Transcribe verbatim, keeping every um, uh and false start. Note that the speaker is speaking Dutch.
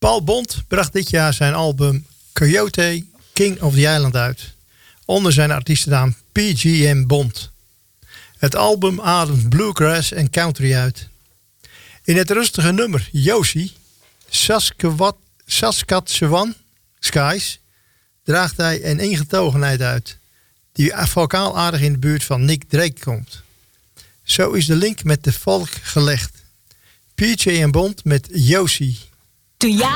Paul Bond bracht dit jaar zijn album Coyote King of the Island uit. Onder zijn artiestennaam P G M Bond. Het album ademt bluegrass en country uit. In het rustige nummer Josie, Saskatchewan, Saskatchewan Skies, draagt hij een ingetogenheid uit, die vocaal aardig in de buurt van Nick Drake komt. Zo is de link met de volk gelegd. P J en Bond met Josie.